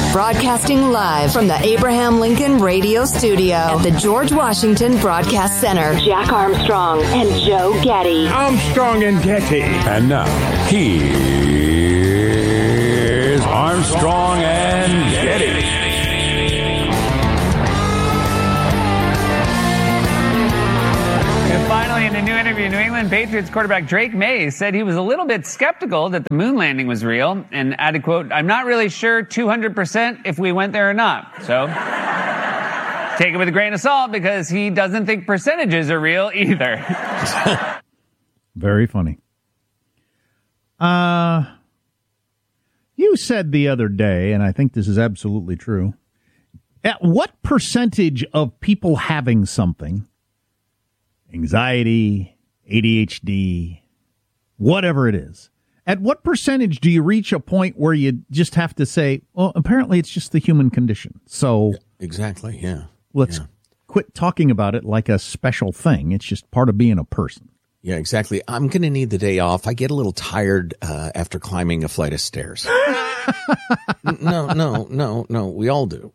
Broadcasting live from the Abraham Lincoln Radio Studio at the George Washington Broadcast Center. Jack Armstrong and Joe Getty. Armstrong and Getty. And now, here's Armstrong and Getty. And finally, in a new interview, New England Patriots quarterback Drake May said he was a little bit skeptical that the moon landing was real and added, quote, "I'm not really sure 200% if we went there or not." So take it with a grain of salt because he doesn't think percentages are real either. Very funny. You said the other day, and I think this is absolutely true, at what percentage of people having something, anxiety, ADHD, whatever it is, at what percentage do you reach a point where you just have to say, well, apparently it's just the human condition. So exactly, yeah. Let's quit talking about it like a special thing. It's just part of being a person. Yeah, exactly. I'm going to need the day off. I get a little tired after climbing a flight of stairs. No. We all do.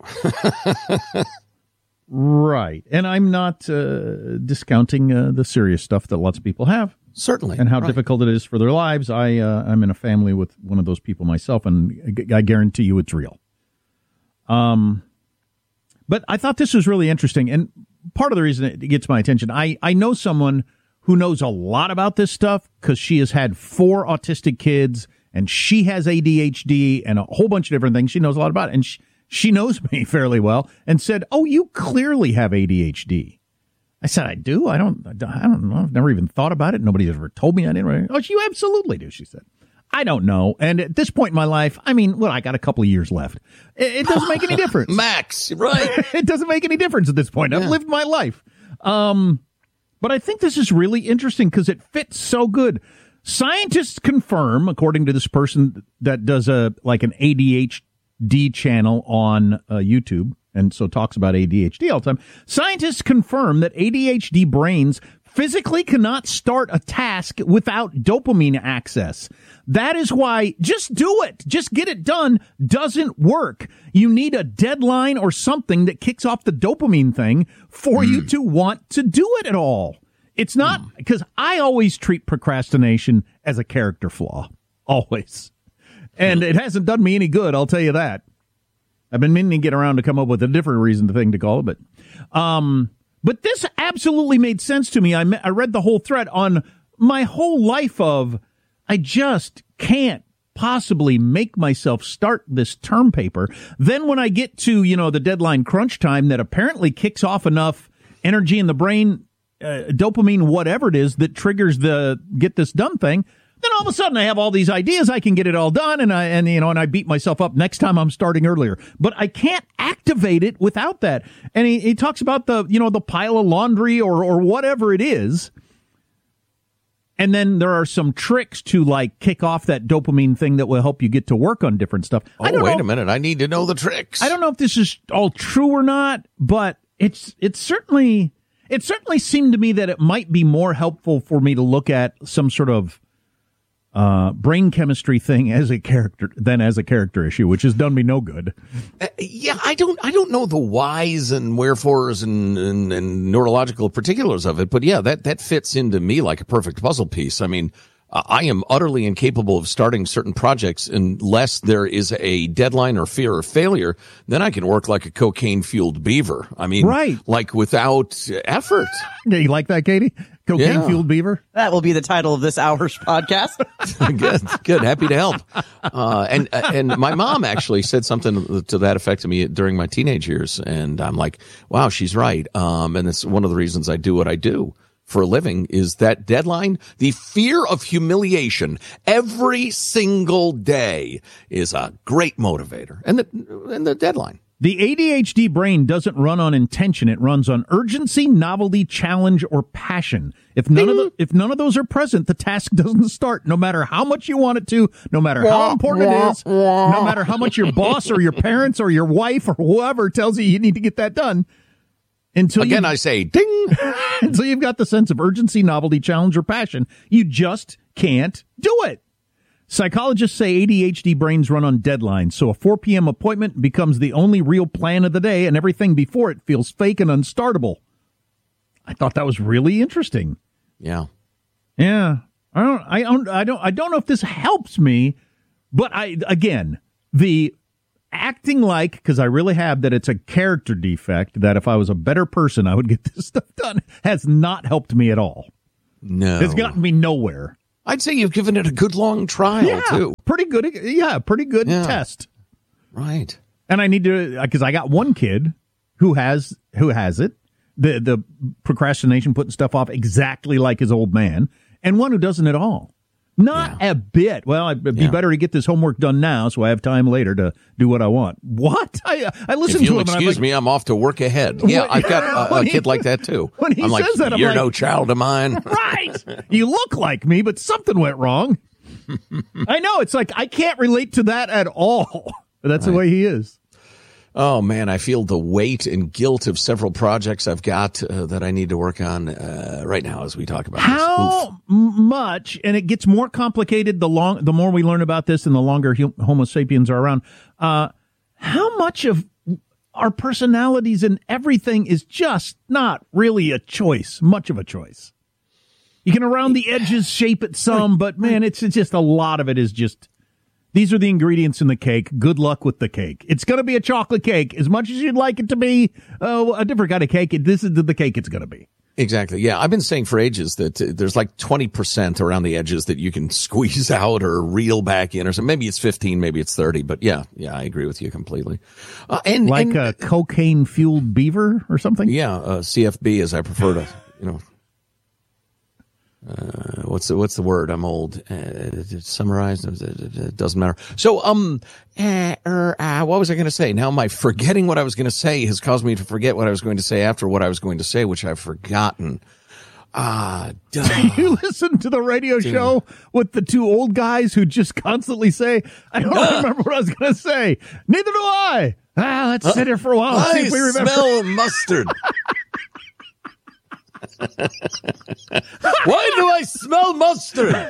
Right. And I'm not discounting the serious stuff that lots of people have. Certainly. And how difficult it is for their lives. I'm in a family with one of those people myself, and I guarantee you it's real. But I thought this was really interesting. And part of the reason it gets my attention, I know someone who knows a lot about this stuff because she has had 4 autistic kids, and she has ADHD and a whole bunch of different things. She knows a lot about it. And she knows me fairly well and said, "Oh, you clearly have ADHD." I said, "I do. I don't know. I've never even thought about it. Nobody's ever told me I didn't." "Oh, you absolutely do," she said. "I don't know. And at this point in my life, I mean, I got a couple of years left. It doesn't make any difference." Max, right. It doesn't make any difference at this point. I've lived my life. But I think this is really interesting because it fits so good. Scientists confirm, according to this person that does an ADHD channel on YouTube, and so talks about ADHD all the time. Scientists confirm that ADHD brains physically cannot start a task without dopamine access. That is why just do it. Just get it done doesn't work. You need a deadline or something that kicks off the dopamine thing for you to want to do it at all. It's not because I always treat procrastination as a character flaw. Always. And it hasn't done me any good, I'll tell you that. I've been meaning to get around to come up with a different thing to call it, but this absolutely made sense to me. I read the whole thread on my whole life of I just can't possibly make myself start this term paper. Then when I get to, the deadline crunch time that apparently kicks off enough energy in the brain, dopamine, whatever it is that triggers the get this done thing, then all of a sudden I have all these ideas. I can get it all done, and I beat myself up next time I'm starting earlier. But I can't activate it without that. And he talks about the pile of laundry or whatever it is. And then there are some tricks to kick off that dopamine thing that will help you get to work on different stuff. Oh, wait a minute. I need to know the tricks. I don't know if this is all true or not, but it certainly seemed to me that it might be more helpful for me to look at some sort of brain chemistry thing as a character than as a character issue, which has done me no good. I don't know the whys and wherefores and neurological particulars of it, but yeah, that fits into me like a perfect puzzle piece. I mean, I am utterly incapable of starting certain projects unless there is a deadline or fear of failure. Then I can work like a cocaine-fueled beaver. I mean, without effort. Yeah, you like that, Katie? Cocaine-fueled beaver? That will be the title of this hour's podcast. Good. Happy to help. And my mom actually said something to that effect to me during my teenage years. And I'm like, wow, she's right. And it's one of the reasons I do what I do for a living is that deadline. The fear of humiliation every single day is a great motivator. And the deadline. The ADHD brain doesn't run on intention. It runs on urgency, novelty, challenge, or passion. If none of those are present, the task doesn't start, no matter how much you want it to, no matter how important it is, no matter how much your boss or your parents or your wife or whoever tells you need to get that done. I say, ding! Until you've got the sense of urgency, novelty, challenge, or passion, you just can't do it. Psychologists say ADHD brains run on deadlines, so a 4 p.m. appointment becomes the only real plan of the day, and everything before it feels fake and unstartable. I thought that was really interesting. Yeah. Yeah. I don't know if this helps me, but the acting like, because I really have that it's a character defect, that if I was a better person, I would get this stuff done, has not helped me at all. No. It's gotten me nowhere. I'd say you've given it a good long trial, too. Pretty good test. Right. And I need to, because I got one kid who has it, the procrastination, putting stuff off exactly like his old man, and one who doesn't at all. Not a bit. Well, it'd be better to get this homework done now so I have time later to do what I want. What? I listen to him. Excuse me, I'm off to work ahead. Yeah, I've got a kid like that, too. When he says that, you're no child of mine. Right. You look like me, but something went wrong. I know. It's like I can't relate to that at all. But that's the way he is. Oh, man, I feel the weight and guilt of several projects I've got that I need to work on right now as we talk about How much, and it gets more complicated the more we learn about this and the longer Homo sapiens are around, how much of our personalities and everything is just not really much of a choice. You can around the edges shape it some, but man, it's just a lot of it is just... These are the ingredients in the cake. Good luck with the cake. It's going to be a chocolate cake. As much as you'd like it to be a different kind of cake, this is the cake it's going to be. Exactly. Yeah, I've been saying for ages that there's like 20% around the edges that you can squeeze out or reel back in, or something. Maybe it's 15, maybe it's 30. But yeah, I agree with you completely. And a cocaine-fueled beaver or something? Yeah, CFB, as I prefer to, what's the word? I'm old. Summarized. It doesn't matter. So, what was I going to say? Now my forgetting what I was going to say has caused me to forget what I was going to say after what I was going to say, which I've forgotten. You listen to the radio show with the two old guys who just constantly say, I don't remember what I was going to say. Neither do I. Let's sit here for a while and see if we remember. I smell mustard. Why do I smell mustard?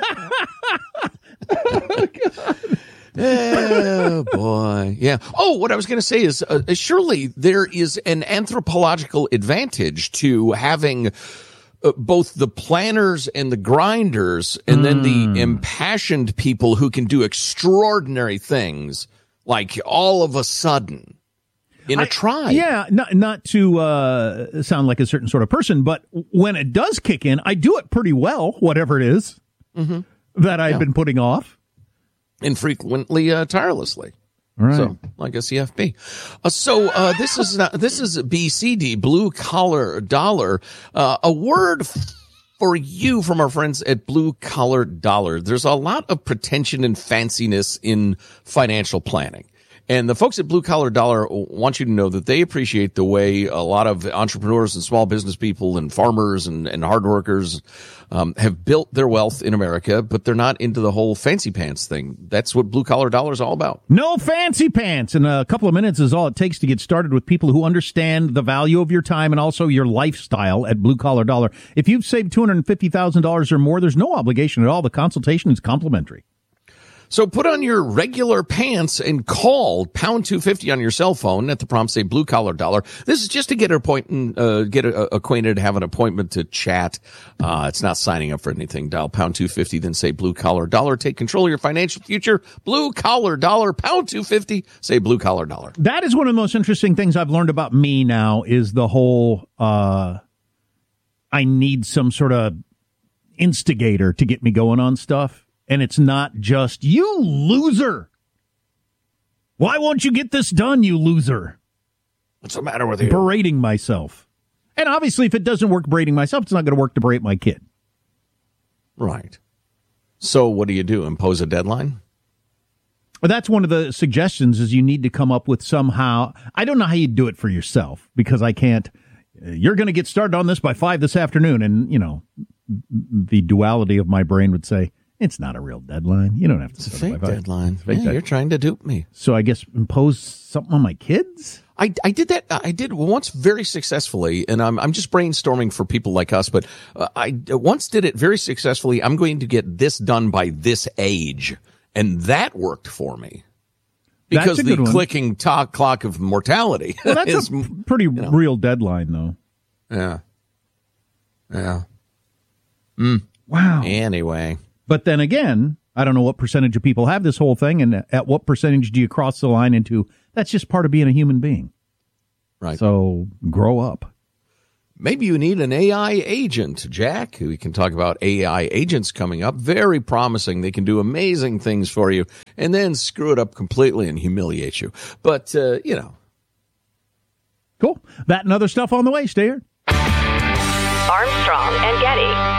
Oh, God. Oh, boy. Yeah. Oh, what I was going to say is surely there is an anthropological advantage to having both the planners and the grinders and then the impassioned people who can do extraordinary things like all of a sudden. In a tribe. Yeah, not to sound like a certain sort of person, but when it does kick in, I do it pretty well, whatever it is that I've been putting off. And frequently, tirelessly. Right. So, like a CFB. This is BCD, Blue Collar Dollar, a word for you from our friends at Blue Collar Dollar. There's a lot of pretension and fanciness in financial planning. And the folks at Blue Collar Dollar want you to know that they appreciate the way a lot of entrepreneurs and small business people and farmers and hard workers have built their wealth in America, but they're not into the whole fancy pants thing. That's what Blue Collar Dollar is all about. No fancy pants. And a couple of minutes is all it takes to get started with people who understand the value of your time and also your lifestyle at Blue Collar Dollar. If you've saved $250,000 or more, there's no obligation at all. The consultation is complimentary. So put on your regular pants and call pound 250 on your cell phone at the prompt say Blue Collar Dollar. This is just to get acquainted, have an appointment to chat. It's not signing up for anything. Dial pound 250, then say Blue Collar Dollar. Take control of your financial future. Blue Collar Dollar, pound 250, say Blue Collar Dollar. That is one of the most interesting things I've learned about me now is the whole, I need some sort of instigator to get me going on stuff. And it's not just, you loser. Why won't you get this done, you loser? What's the matter with you? Berating myself. And obviously, if it doesn't work berating myself, it's not going to work to berate my kid. Right. So what do? Impose a deadline? Well, that's one of the suggestions is you need to come up with somehow. I don't know how you do it for yourself because I can't. You're going to get started on this by 5 this afternoon. And, the duality of my brain would say, it's not a real deadline. You don't have to. It's a fake deadline. You're trying to dupe me. So I guess impose something on my kids? I did that. I did once very successfully, and I'm just brainstorming for people like us, but I once did it very successfully. I'm going to get this done by this age. And that worked for me. Because the clicking clock of mortality that's is a pretty real deadline, though. Yeah. Yeah. Wow. Anyway. But then again, I don't know what percentage of people have this whole thing, and at what percentage do you cross the line into that's just part of being a human being. Right. So grow up. Maybe you need an AI agent, Jack. We can talk about AI agents coming up. Very promising. They can do amazing things for you and then screw it up completely and humiliate you. But, Cool. That and other stuff on the way. Stay here. Armstrong and Getty.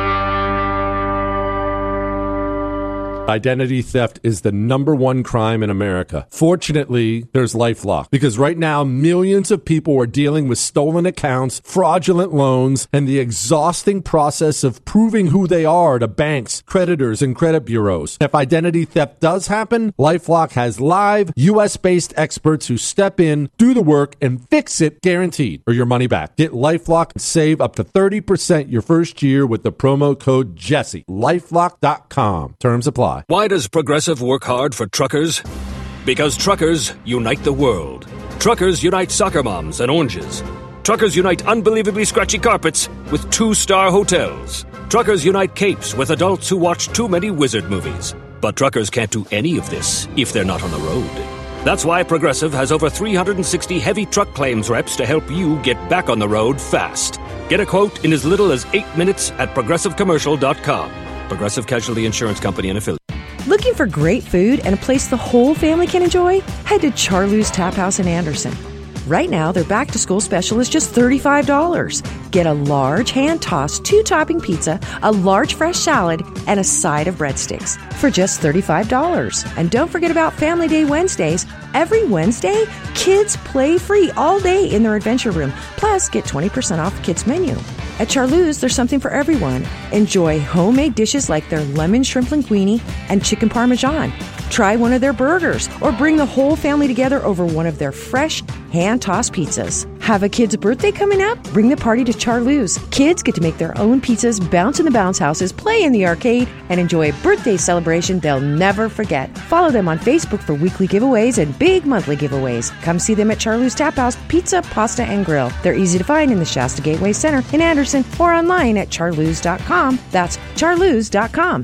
Identity theft is the number one crime in America. Fortunately, there's LifeLock, because right now millions of people are dealing with stolen accounts, fraudulent loans, and the exhausting process of proving who they are to banks, creditors, and credit bureaus. If identity theft does happen, LifeLock has live US-based experts who step in, do the work, and fix it guaranteed, or your money back. Get LifeLock and save up to 30% your first year with the promo code Jesse. LifeLock.com. Terms apply. Why does Progressive work hard for truckers? Because truckers unite the world. Truckers unite soccer moms and oranges. Truckers unite unbelievably scratchy carpets with 2-star hotels. Truckers unite capes with adults who watch too many wizard movies. But truckers can't do any of this if they're not on the road. That's why Progressive has over 360 heavy truck claims reps to help you get back on the road fast. Get a quote in as little as 8 minutes at progressivecommercial.com. Progressive Casualty Insurance Company and Affiliates. Looking for great food and a place the whole family can enjoy? Head to Charloo's Tap House in Anderson. Right now, their back-to-school special is just $35. Get a large hand-tossed 2-topping pizza, a large fresh salad, and a side of breadsticks for just $35. And don't forget about Family Day Wednesdays. Every Wednesday, kids play free all day in their adventure room. Plus, get 20% off the kids' menu. At Charloo's, there's something for everyone. Enjoy homemade dishes like their lemon shrimp linguine and chicken parmesan. Try one of their burgers or bring the whole family together over one of their fresh hand-tossed pizzas. Have a kid's birthday coming up? Bring the party to Charloo's. Kids get to make their own pizzas, bounce in the bounce houses, play in the arcade, and enjoy a birthday celebration they'll never forget. Follow them on Facebook for weekly giveaways and big monthly giveaways. Come see them at Charloo's Tap House Pizza, Pasta, and Grill. They're easy to find in the Shasta Gateway Center in Anderson or online at charloos.com. That's charloos.com.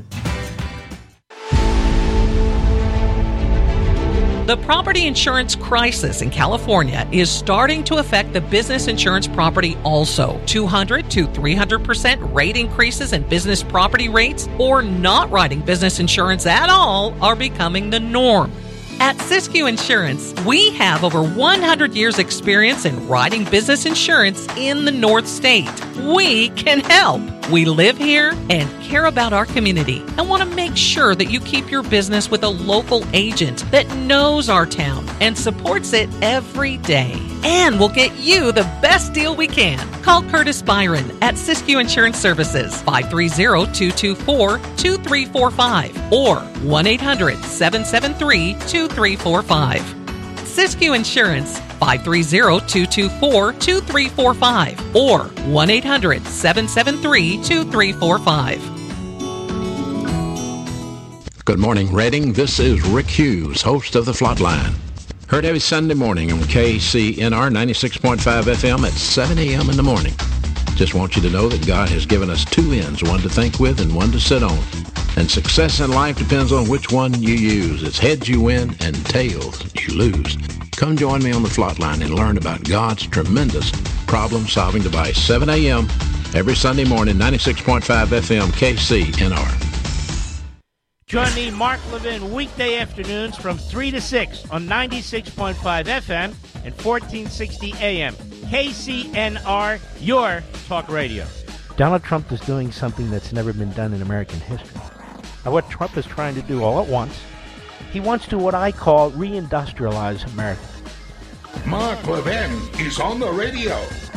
The property insurance crisis in California is starting to affect the business insurance property also. 200 to 300% rate increases in business property rates or not writing business insurance at all are becoming the norm. At Siskiyou Insurance, we have over 100 years experience in writing business insurance in the North State. We can help. We live here and care about our community and want to make sure that you keep your business with a local agent that knows our town and supports it every day. And we'll get you the best deal we can. Call Curtis Byron at Siskiyou Insurance Services, 530-224-2345 or 1-800-773-2345. Siskiyou Insurance, 530-224-2345 or 1-800-773-2345. Good morning, Reading. This is Rick Hughes, host of The Flatline. Heard every Sunday morning on KCNR 96.5 FM at 7 a.m. in the morning. Just want you to know that God has given us two ends, one to think with and one to sit on. And success in life depends on which one you use. It's heads you win and tails you lose. Come join me on The Flatline and learn about God's tremendous problem-solving device. 7 a.m. every Sunday morning, 96.5 FM, KCNR. Join me, Mark Levin, weekday afternoons from 3 to 6 on 96.5 FM and 1460 AM. KCNR, your talk radio. Donald Trump is doing something that's never been done in American history. Now, what Trump is trying to do all at once, he wants to what I call reindustrialize America. Mark Levin is on the radio.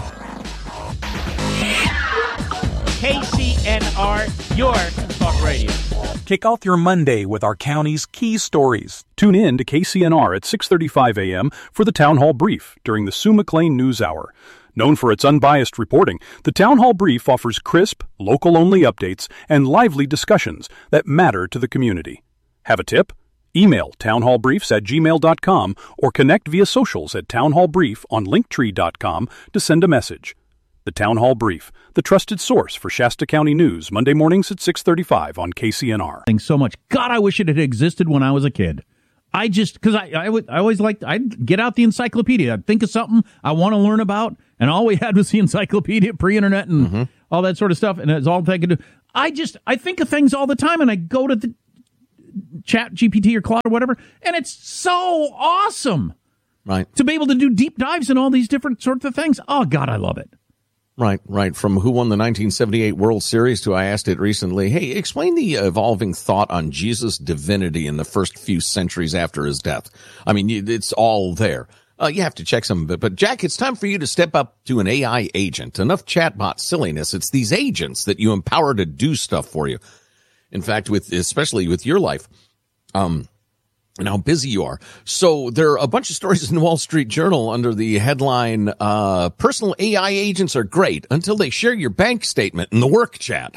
KCNR, your talk radio. Kick off your Monday with our county's key stories. Tune in to KCNR at 6:35 a.m. for the Town Hall Brief during the Sue McLean News Hour. Known for its unbiased reporting, the Town Hall Brief offers crisp, local-only updates and lively discussions that matter to the community. Have a tip? Email townhallbriefs@gmail.com or connect via socials at townhallbrief on linktree.com to send a message. The Town Hall Brief, the trusted source for Shasta County news, Monday mornings at 6:35 on KCNR. Thanks so much. God, I wish it had existed when I was a kid. Because I always liked, I'd get out the encyclopedia. I'd think of something I want to learn about, and all we had was the encyclopedia, pre-internet, and all that sort of stuff, and it's all I could do. I think of things all the time, and I go to the Chat GPT or Claude or whatever, and it's so awesome. Right. To be able to do deep dives in all these different sorts of things. Oh, God, I love it. Right. From who won the 1978 World Series to I asked it recently, hey, explain the evolving thought on Jesus' divinity in the first few centuries after his death. I mean, it's all there. You have to check some of it. But, Jack, it's time for you to step up to an AI agent. Enough chatbot silliness. It's these agents that you empower to do stuff for you. In fact, especially with your life. And how busy you are. So there are a bunch of stories in the Wall Street Journal under the headline, personal AI agents are great until they share your bank statement in the work chat.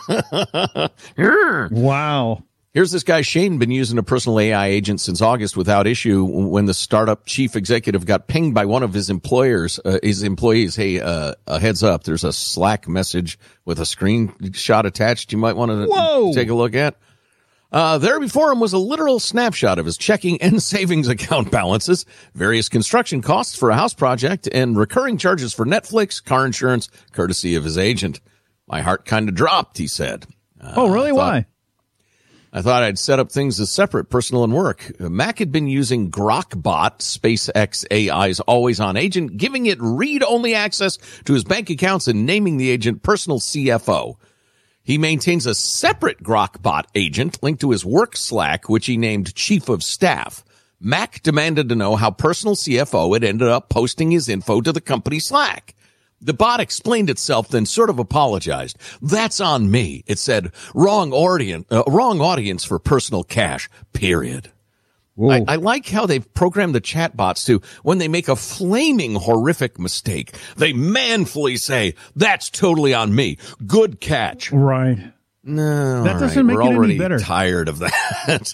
Wow. Here's this guy, Shane, been using a personal AI agent since August without issue when the startup chief executive got pinged by one of his employees. Hey, a heads up, there's a Slack message with a screenshot attached you might want to take a look at. There before him was a literal snapshot of his checking and savings account balances, various construction costs for a house project, and recurring charges for Netflix, car insurance, courtesy of his agent. My heart kind of dropped, he said. Really? Why? I thought I'd set up things as separate, personal and work. Mac had been using Grokbot, SpaceX AI's always-on agent, giving it read-only access to his bank accounts and naming the agent personal CFO. He maintains a separate Grokbot agent linked to his work Slack, which he named Chief of Staff. Mac demanded to know how personal CFO had ended up posting his info to the company Slack. The bot explained itself, then sort of apologized. That's on me. It said, wrong audience for personal cash, period. I like how they've programmed the chatbots to, when they make a flaming horrific mistake, they manfully say, that's totally on me. Good catch. Right. No, that doesn't make it any better. We're already tired of that.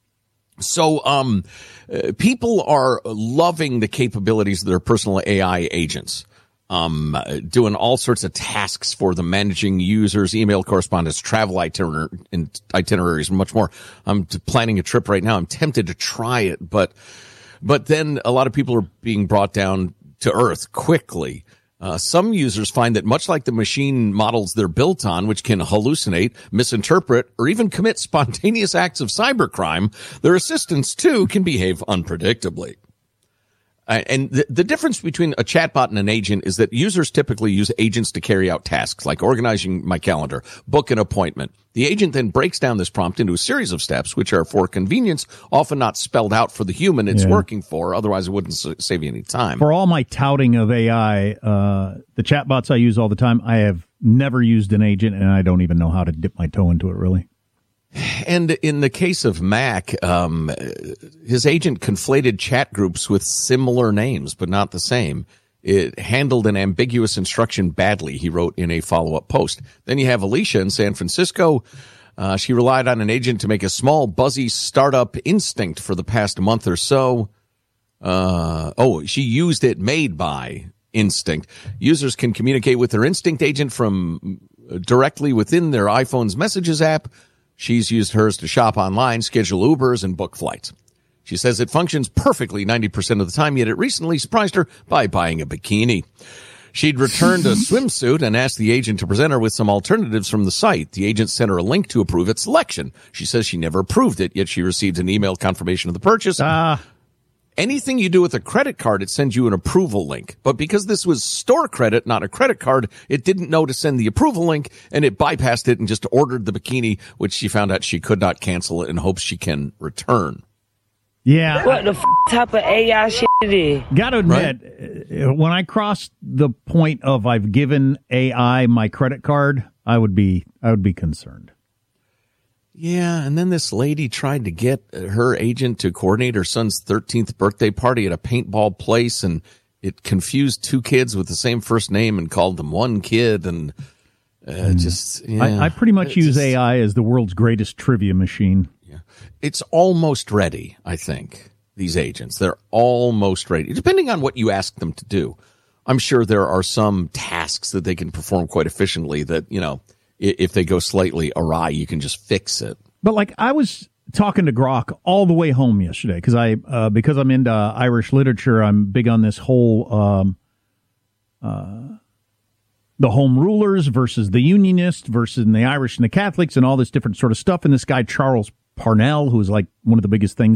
So, people are loving the capabilities of their personal AI agents. Doing all sorts of tasks for them, managing users, email correspondence, travel itineraries, and much more. I'm planning a trip right now. I'm tempted to try it, but then a lot of people are being brought down to earth quickly. Some users find that much like the machine models they're built on, which can hallucinate, misinterpret, or even commit spontaneous acts of cybercrime, their assistants too can behave unpredictably. And the difference between a chatbot and an agent is that users typically use agents to carry out tasks like organizing my calendar, book an appointment. The agent then breaks down this prompt into a series of steps, which are for convenience, often not spelled out for the human it's working for. Otherwise, it wouldn't save you any time. For all my touting of AI, the chatbots I use all the time, I have never used an agent, and I don't even know how to dip my toe into it, really. And in the case of Mac, his agent conflated chat groups with similar names, but not the same. It handled an ambiguous instruction badly, he wrote in a follow-up post. Then you have Alicia in San Francisco. She relied on an agent to make a small, buzzy startup Instinct for the past month or so. She used it made by Instinct. Users can communicate with their Instinct agent from directly within their iPhone's Messages app. She's used hers to shop online, schedule Ubers, and book flights. She says it functions perfectly 90% of the time, yet it recently surprised her by buying a bikini. She'd returned a swimsuit and asked the agent to present her with some alternatives from the site. The agent sent her a link to approve its selection. She says she never approved it, yet she received an email confirmation of the purchase. Anything you do with a credit card, it sends you an approval link. But because this was store credit, not a credit card, it didn't know to send the approval link, and it bypassed it and just ordered the bikini, which she found out she could not cancel in hopes she can return. Yeah. What the type of AI shit it is? Got to admit, when I crossed the point of I've given AI my credit card, I would be concerned. Yeah, and then this lady tried to get her agent to coordinate her son's 13th birthday party at a paintball place, and it confused two kids with the same first name and called them one kid, and I pretty much use AI as the world's greatest trivia machine. Yeah. it's almost ready, I think, these agents. They're almost ready, depending on what you ask them to do. I'm sure there are some tasks that they can perform quite efficiently that, if they go slightly awry, you can just fix it. But like I was talking to Grok all the way home yesterday because I'm into Irish literature. I'm big on this whole the home rulers versus the unionists versus the Irish and the Catholics and all this different sort of stuff. And this guy Charles Parnell, who is like one of the biggest things